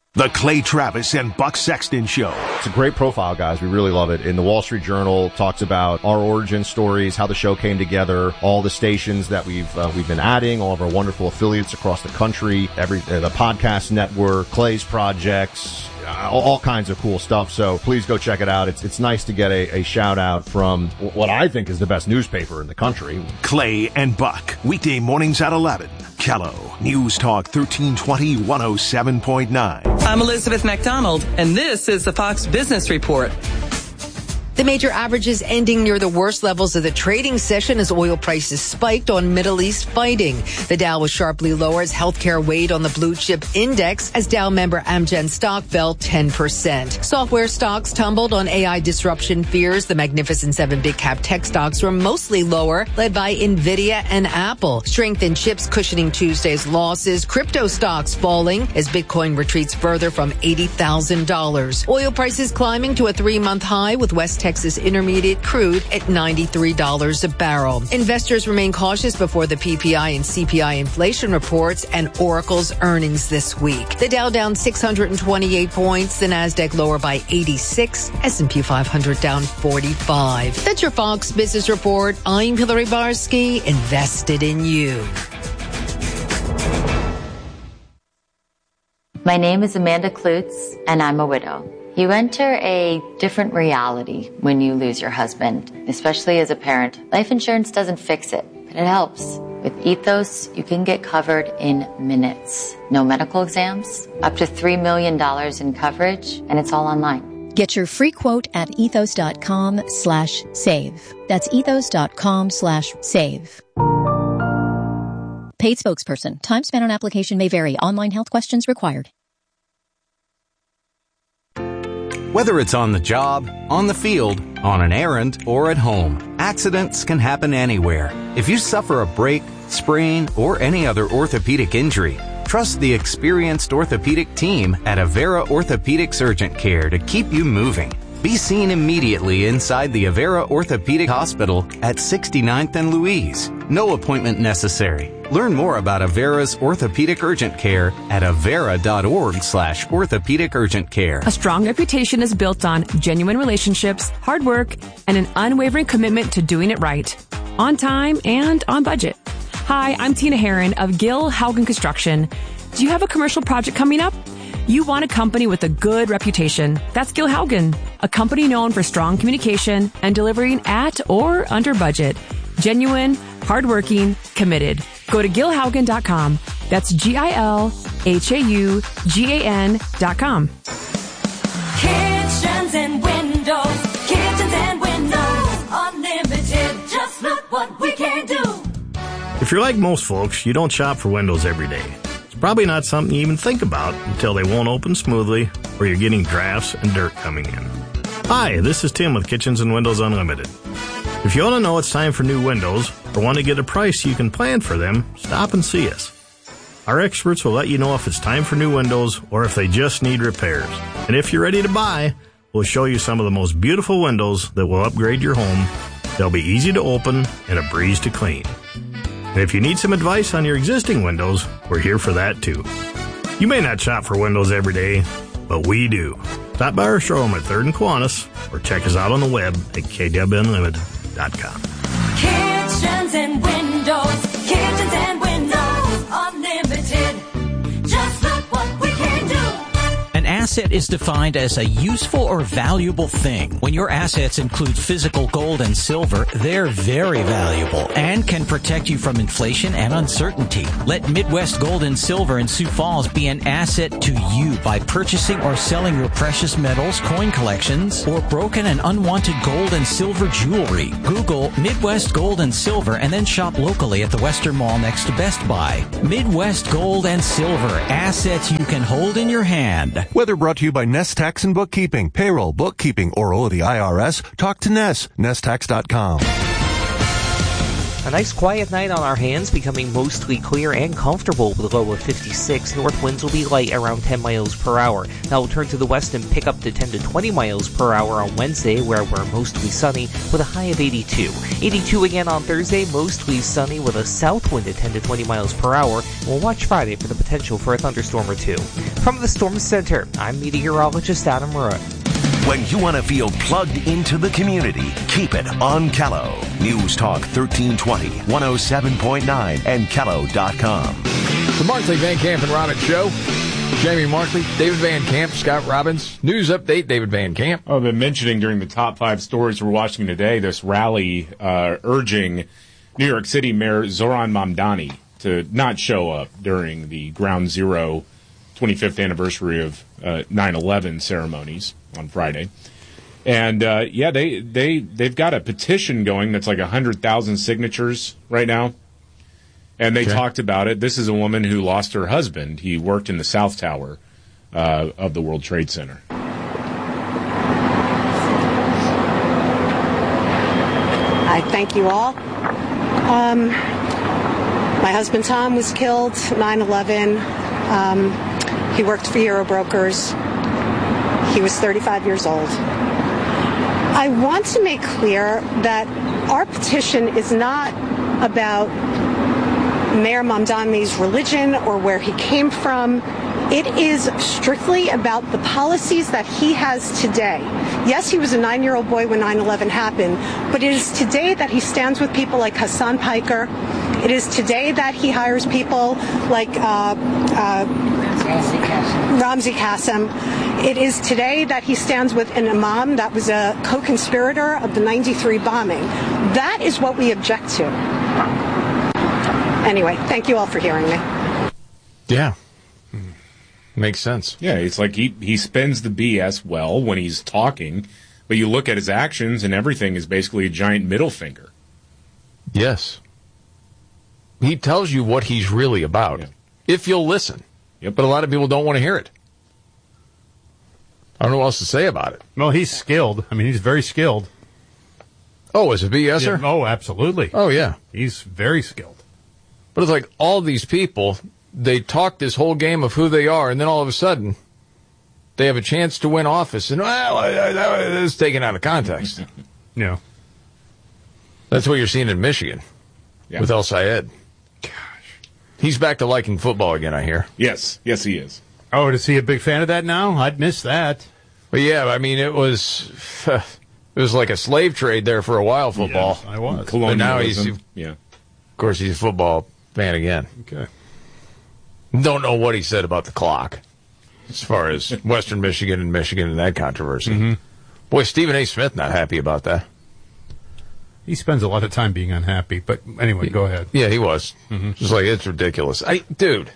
The Clay Travis and Buck Sexton Show. It's a great profile, guys. We really love it. In the Wall Street Journal, talks about our origin stories, how the show came together, all the stations that we've been adding, all of our wonderful affiliates across the country, the podcast network, Clay's projects, all kinds of cool stuff. So please go check it out. It's nice to get a shout out from what I think is the best newspaper in the country. Clay and Buck, weekday mornings at 11. Kello, News Talk 1320 107.9. I'm Elizabeth McDonald, and this is the Fox Business Report. The major averages ending near the worst levels of the trading session as oil prices spiked on Middle East fighting. The Dow was sharply lower as healthcare weighed on the blue chip index as Dow member Amgen stock fell 10%. Software stocks tumbled on AI disruption fears. The Magnificent Seven big cap tech stocks were mostly lower, led by Nvidia and Apple. Strength in chips cushioning Tuesday's losses. Crypto stocks falling as Bitcoin retreats further from $80,000. Oil prices climbing to a 3-month high with West Texas Intermediate crude at $93 a barrel. Investors remain cautious before the PPI and CPI inflation reports and Oracle's earnings this week. The Dow down 628 points, the Nasdaq lower by 86, S&P 500 down 45. That's your Fox Business Report. I'm Hillary Barsky, invested in you. My name is Amanda Klutz, and I'm a widow. You enter a different reality when you lose your husband, especially as a parent. Life insurance doesn't fix it, but it helps. With Ethos, you can get covered in minutes. No medical exams, up to $3 million in coverage, and it's all online. Get your free quote at ethos.com/save. That's ethos.com/save. Paid spokesperson. Time spent on application may vary. Online health questions required. Whether it's on the job, on the field, on an errand, or at home, accidents can happen anywhere. If you suffer a break, sprain, or any other orthopedic injury, trust the experienced orthopedic team at Avera Orthopedics Urgent Care to keep you moving. Be seen immediately inside the Avera Orthopedic Hospital at 69th and Louise. No appointment necessary. Learn more about Avera's Orthopedic Urgent Care at avera.org/orthopedic urgent care. A strong reputation is built on genuine relationships, hard work, and an unwavering commitment to doing it right. On time and on budget. Hi, I'm Tina Herron of Gil Haugen Construction. Do you have a commercial project coming up? You want a company with a good reputation. That's Gil Haugen, a company known for strong communication and delivering at or under budget. Genuine, hardworking, committed. Go to gilhaugen.com. That's GILHAUGAN.com. Kitchens and windows, unlimited. Just look what we can do. If you're like most folks, you don't shop for windows every day. It's probably not something you even think about until they won't open smoothly or you're getting drafts and dirt coming in. Hi, this is Tim with Kitchens and Windows Unlimited. If you want to know it's time for new windows or want to get a price so you can plan for them, stop and see us. Our experts will let you know if it's time for new windows or if they just need repairs. And if you're ready to buy, we'll show you some of the most beautiful windows that will upgrade your home. They'll be easy to open and a breeze to clean. And if you need some advice on your existing windows, we're here for that too. You may not shop for windows every day, but we do. Stop by our showroom at 3rd and Kiwanis or check us out on the web at kwunlimited.com. Kitchens and windows, unlimited. Just look what we can do. An asset is defined as a useful or valuable thing. When your assets include physical gold and silver, they're very valuable and can protect you from inflation and uncertainty. Let Midwest Gold and Silver in Sioux Falls be an asset to you by purchasing or selling your precious metals, coin collections, or broken and unwanted gold and silver jewelry. Google Midwest Gold and Silver and then shop locally at the Western Mall next to Best Buy. Midwest Gold and Silver, assets you can hold in your hand. Whether brought to you by Nest Tax and Bookkeeping, Payroll, Bookkeeping, or the IRS, talk to Ness, nesttax.com. A nice quiet night on our hands, becoming mostly clear and comfortable with a low of 56. North winds will be light around 10 miles per hour. Now we'll turn to the west and pick up to 10 to 20 miles per hour on Wednesday, where we're mostly sunny with a high of 82. 82 again on Thursday, mostly sunny with a south wind at 10 to 20 miles per hour. We'll watch Friday for the potential for a thunderstorm or two. From the Storm Center, I'm meteorologist Adam Murray. When you want to feel plugged into the community, keep it on Callow. News Talk 1320, 107.9, and Callow.com. The Markley, Van Camp, and Robbins Show. Jamie Markley, David Van Camp, Scott Robbins. News update, David Van Camp. I've been mentioning during the top 5 stories we're watching today this rally urging New York City Mayor Zoran Mamdani to not show up during the Ground Zero 25th anniversary of 9/11 ceremonies on Friday. And, they've got a petition going that's like 100,000 signatures right now. And they talked about it. This is a woman who lost her husband. He worked in the South Tower of the World Trade Center. I thank you all. My husband Tom was killed 9/11. He worked for Euro Brokers. He was 35 years old. I want to make clear that our petition is not about Mayor Mamdani's religion or where he came from. It is strictly about the policies that he has today. Yes, he was a 9-year-old boy when 9/11 happened, but it is today that he stands with people like Hassan Piker. It is today that he hires people like Ramzi Qasem. It is today that he stands with an imam that was a co-conspirator of the 93 bombing. That is what we object to. Anyway, thank you all for hearing me. Yeah. Makes sense. Yeah, it's like he spends the BS well when he's talking, but you look at his actions and everything is basically a giant middle finger. Yes. He tells you what he's really about, if you'll listen. Yep. But a lot of people don't want to hear it. I don't know what else to say about it. Well, he's skilled. I mean, he's very skilled. Oh, as a BSer? Yeah, oh, absolutely. Oh, yeah. He's very skilled. But it's like all these people, they talk this whole game of who they are, and then all of a sudden, they have a chance to win office, and, well, it's taken out of context. Yeah. That's what you're seeing in Michigan with El Sayed. Gosh. He's back to liking football again, I hear. Yes, he is. Oh, is he a big fan of that now? I'd miss that. But yeah, I mean, it was like a slave trade there for a while, football. Yes, I was. But now he's, of course, he's a football fan again. Okay. Don't know what he said about the clock as far as Western Michigan and that controversy. Mm-hmm. Boy, Stephen A. Smith not happy about that. He spends a lot of time being unhappy, but anyway, go ahead. Yeah, he was. Mm-hmm. Just like, it's ridiculous. Dude,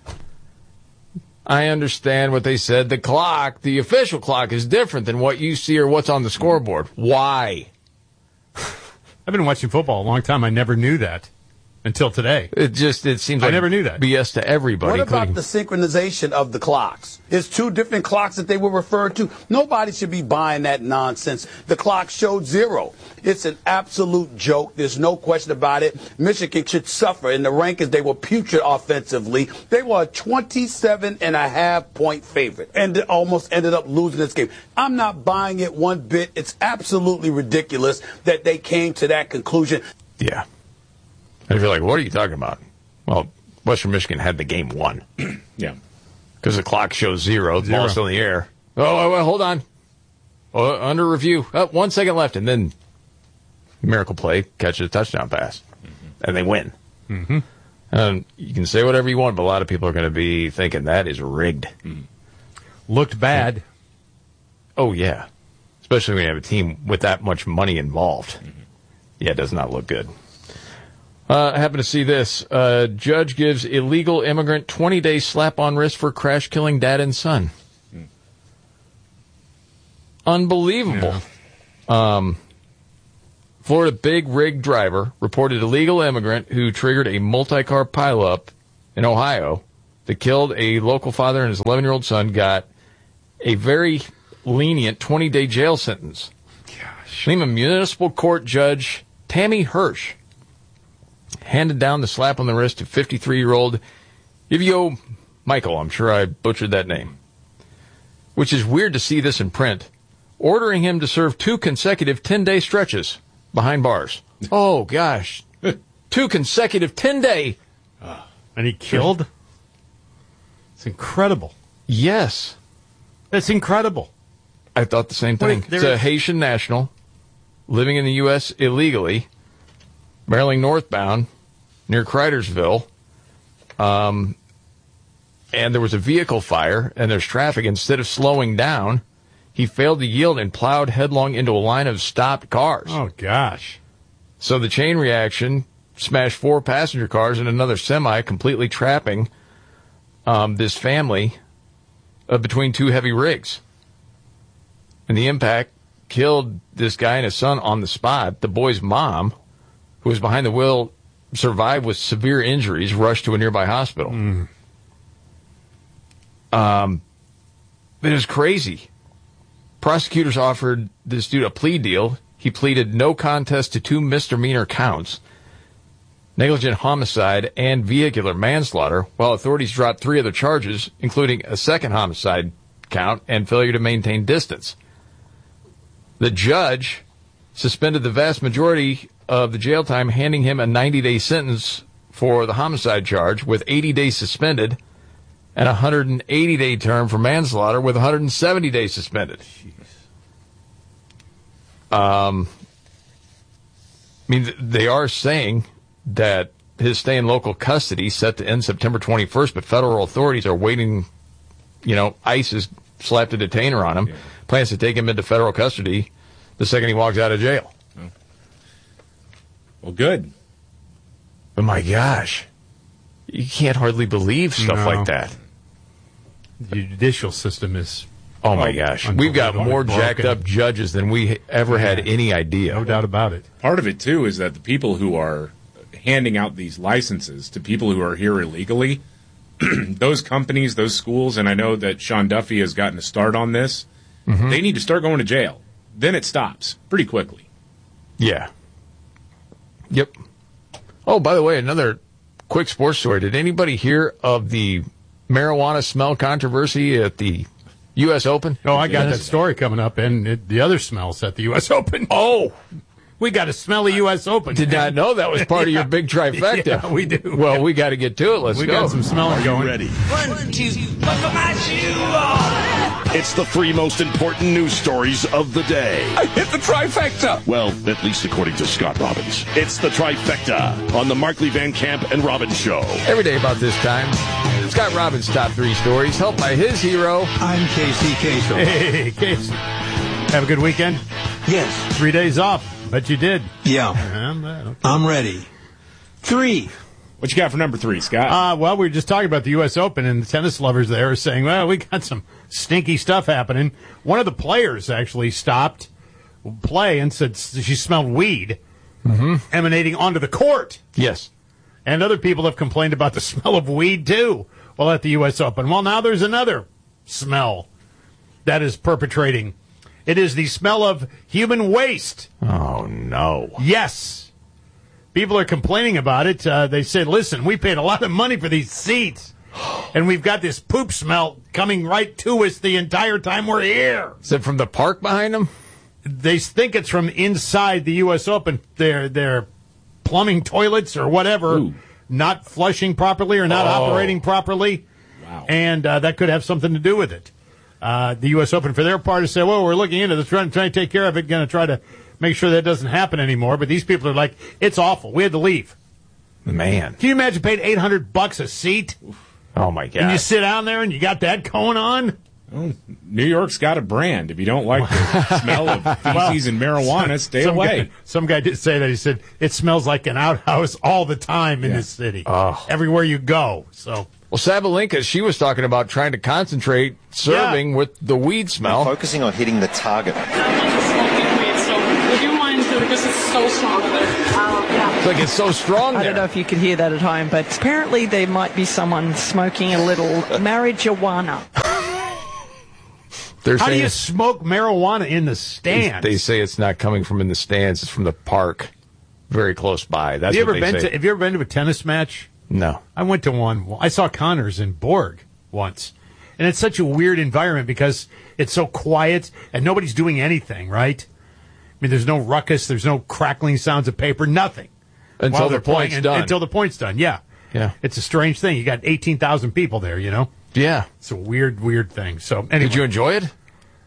I understand what they said. The clock, the official clock, is different than what you see or what's on the scoreboard. Why? I've been watching football a long time. I never knew that until today. It seems like I never knew that. BS to everybody. What about the synchronization of the clocks? It's 2 different clocks that they were referred to. Nobody should be buying that nonsense. The clock showed 0. It's an absolute joke. There's no question about it. Michigan should suffer. In the rankings, they were putrid offensively. They were a 27.5-point favorite and almost ended up losing this game. I'm not buying it one bit. It's absolutely ridiculous that they came to that conclusion. Yeah. And if you're like, what are you talking about? Well, Western Michigan had the game won. Yeah. Because the clock shows 0. The ball's still in the air. Oh, hold on. Under review. 1 second left. And then miracle play, catches a touchdown pass. Mm-hmm. And they win. Mm-hmm. You can say whatever you want, but a lot of people are going to be thinking that is rigged. Mm-hmm. Looked bad. Oh, yeah. Especially when you have a team with that much money involved. Mm-hmm. Yeah, it does not look good. I happen to see this. Judge gives illegal immigrant 20-day slap on wrist for crash killing dad and son. Unbelievable. Yeah. Florida big rig driver reported illegal immigrant who triggered a multi-car pileup in Ohio that killed a local father and his 11-year-old son got a very lenient 20-day jail sentence. Gosh. Name a municipal court judge, Tammy Hirsch. handed down the slap on the wrist to 53-year-old Ivio Michael. I'm sure I butchered that name. Which is weird to see this in print. Ordering him to serve 2 consecutive 10-day stretches behind bars. Oh, gosh. 2 consecutive 10-day. And he killed? It's incredible. Yes. That's incredible. I thought the same thing. It's a Haitian national living in the U.S. illegally, barreling northbound near Cridersville. And there was a vehicle fire, and there's traffic. Instead of slowing down, he failed to yield and plowed headlong into a line of stopped cars. Oh, gosh. So the chain reaction smashed 4 passenger cars and another semi, completely trapping this family between 2 heavy rigs. And the impact killed this guy and his son on the spot. The boy's mom, who was behind the wheel, survived with severe injuries, rushed to a nearby hospital. It was crazy. Prosecutors offered this dude a plea deal. He pleaded no contest to 2 misdemeanor counts, negligent homicide and vehicular manslaughter, while authorities dropped 3 other charges, including a second homicide count and failure to maintain distance. The judge suspended the vast majority of the jail time, handing him a 90-day sentence for the homicide charge with 80 days suspended and a 180-day term for manslaughter with 170 days suspended. I mean, they are saying that his stay in local custody set to end September 21st, but federal authorities are waiting. You know, ICE has slapped a detainer on him, plans to take him into federal custody the second he walks out of jail. Well, good. But my gosh, you can't hardly believe stuff like that. The judicial system is... Oh, my gosh. We've got more jacked up judges than we ever had any idea. No doubt about it. Part of it, too, is that the people who are handing out these licenses to people who are here illegally, those companies, those schools, and I know that Sean Duffy has gotten a start on this, they need to start going to jail. Then it stops pretty quickly. Yeah. Yep. Oh, by the way, another quick sports story. Did anybody hear of the marijuana smell controversy at the U.S. Open? Oh, I got that story coming up, and the other smells at the U.S. Open. Oh! We got to smell the U.S. Open. Did not know that was part of your big trifecta. Yeah, we do. Well, we got to get to it. Let's go. We got some smelling going. Ready. 1, 2, buckle my shoe on. It's the 3 most important news stories of the day. I hit the trifecta. Well, at least according to Scott Robbins. It's the trifecta on the Markley Van Camp and Robbins Show. Every day about this time, Scott Robbins' top 3 stories, helped by his hero. I'm Casey Kasem. Hey, Casey. Have a good weekend? Yes. 3 days off. Bet you did. Yeah. Okay. I'm ready. 3. What you got for number 3, Scott? Well, we were just talking about the U.S. Open, and the tennis lovers there are saying, well, we got some stinky stuff happening. One of the players actually stopped play and said she smelled weed emanating onto the court. Yes. And other people have complained about the smell of weed, too, while at the U.S. Open. Well, now there's another smell that is perpetrating. It is the smell of human waste. Oh, no. Yes. People are complaining about it. They said, listen, we paid a lot of money for these seats, and we've got this poop smell coming right to us the entire time we're here. Is it from the park behind them? They think it's from inside the U.S. Open. Their plumbing toilets or whatever not flushing properly or not operating properly. Wow. And that could have something to do with it. The U.S. Open, for their part, has said, well, we're looking into this, trying to take care of it, going to try to make sure that doesn't happen anymore. But these people are like, it's awful. We had to leave. Man. Can you imagine paying $800 a seat? Oh, my God. And you sit down there and you got that going on? Well, New York's got a brand. If you don't like the smell of feces and marijuana, stay away. Some guy did say that. He said, it smells like an outhouse all the time in this city. Everywhere you go. So... Well, Sabalenka, she was talking about trying to concentrate serving with the weed smell. Focusing on hitting the target. Would you mind, because it's so strong there? It's like it's so strong there. I don't know if you could hear that at home, but apparently there might be someone smoking a little marijuana. How do you smoke marijuana in the stands? They say it's not coming from in the stands, it's from the park. very close by. That's have what you they ever say. have you ever been to a tennis match? No. I went to one. I saw Connors in Borg once. And it's such a weird environment because it's so quiet and nobody's doing anything, right? I mean, there's no ruckus, there's no crackling sounds of paper, nothing. Until While the they're playing, point's done. Until the point's done, yeah. Yeah. It's a strange thing. You got 18,000 people there, you know? Yeah. It's a weird thing. So anyway. Did you enjoy it?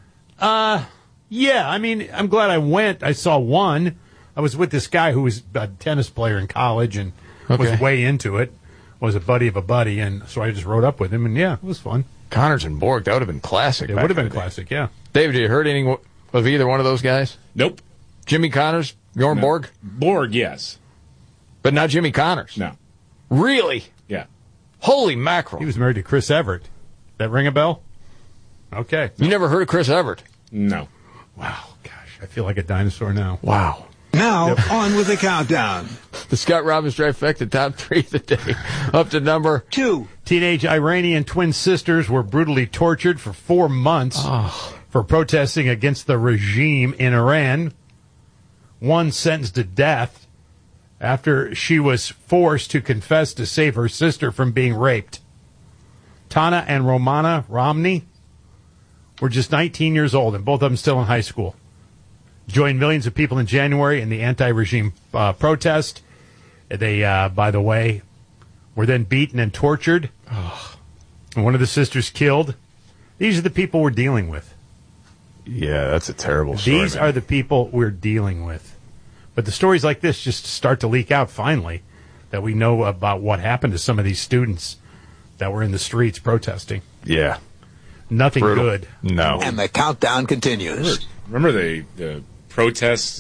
Yeah. I mean, I'm glad I went. I saw one. I was with this guy who was a tennis player in college and was way into it. Was a buddy of a buddy, and so I just rode up with him, and yeah, it was fun. Connors and Borg, that would have been classic. It would have been classic, yeah. David, have you heard any of either one of those guys? Nope. Jimmy Connors, Bjorn Borg? Borg, yes. But not Jimmy Connors? No. Really? Yeah. Holy mackerel. He was married to Chris Evert. That ring a bell? Okay. You never heard of Chris Evert? No. Wow, gosh, I feel like a dinosaur now. Wow. Now, on with the countdown. The Scott Robbins Trifecta top 3 of the day. Up to number 2. Teenage Iranian twin sisters were brutally tortured for 4 months for protesting against the regime in Iran. One sentenced to death after she was forced to confess to save her sister from being raped. Tana and Romana Romney were just 19 years old, and both of them still in high school. Joined millions of people in January in the anti-regime protest. They, by the way, were then beaten and tortured. And one of the sisters killed. These are the people we're dealing with. Yeah, that's a terrible story. These are the people we're dealing with. But the stories like this just start to leak out finally, that we know about what happened to some of these students that were in the streets protesting. Yeah. Nothing Brutal. good. No. And the countdown continues. Remember the protests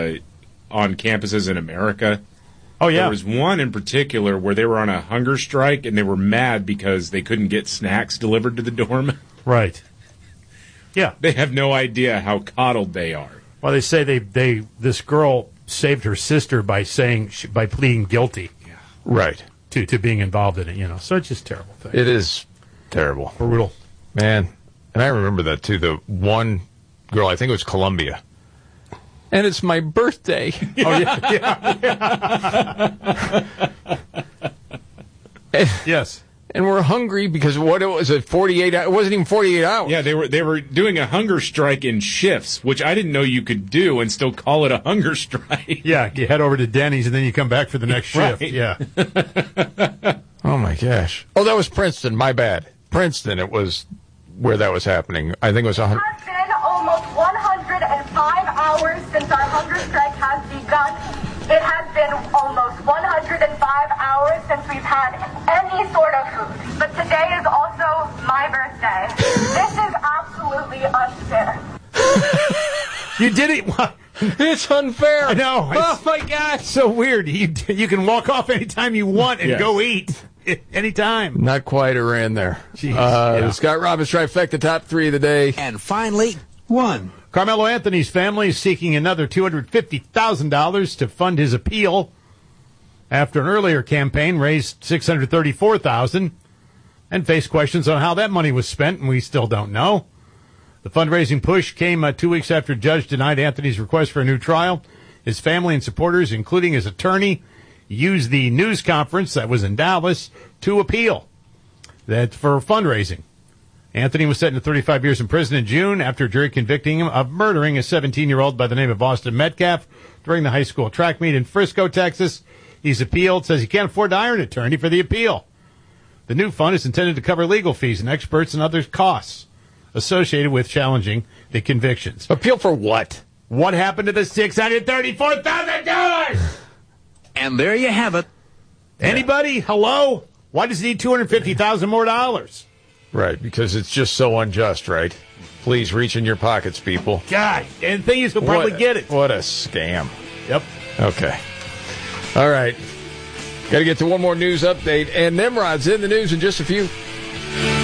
on campuses in America? Oh, yeah. There was one in particular where they were on a hunger strike, and they were mad because they couldn't get snacks delivered to the dorm. Right. Yeah. They have no idea how coddled they are. Well, they say this girl saved her sister by by pleading guilty. Yeah. Right. To being involved in it, you know. So it's just a terrible thing. It is terrible. Brutal. Man. And I remember that, too. The one girl, I think it was Columbia. And it's my birthday. Oh, yeah. Yes. And we're hungry because what it was, 48 hours. It wasn't even 48 hours. Yeah, they were doing a hunger strike in shifts, which I didn't know you could do and still call it a hunger strike. Yeah, you head over to Denny's and then you come back for the next shift. Right. Yeah. Oh, my gosh. Oh, that was Princeton. My bad. Princeton, it was where that was happening. I think it was It has been almost 105 hours since our hunger strike has begun. It has been almost 105 hours since we've had any sort of food. But today is also my birthday. This is absolutely unfair. You did it. It's unfair. I know. Oh, my gosh. So weird. You can walk off anytime you want and Yes. go eat anytime. Not quite Iran there. Jeez, The Scott Robbins Trifecta top 3 of the day. And finally, 1. Carmelo Anthony's family is seeking another $250,000 to fund his appeal after an earlier campaign raised $634,000 and faced questions on how that money was spent, and we still don't know. The fundraising push came 2 weeks after a judge denied Anthony's request for a new trial. His family and supporters, including his attorney, used the news conference that was in Dallas to appeal that for fundraising. Anthony was sentenced to 35 years in prison in June after a jury convicting him of murdering a 17-year-old by the name of Austin Metcalf during the high school track meet in Frisco, Texas. He's appealed, says he can't afford to hire an attorney for the appeal. The new fund is intended to cover legal fees and experts and other costs associated with challenging the convictions. Appeal for what? What happened to the $634,000? And there you have it. Anybody? Hello? Why does he need $250,000 more dollars? Right, because it's just so unjust, right? Please reach in your pockets, people. God, and the thing is, he'll probably get it. What a scam. Yep. Okay. All right. Got to get to one more news update, and Nimrod's in the news in just a few.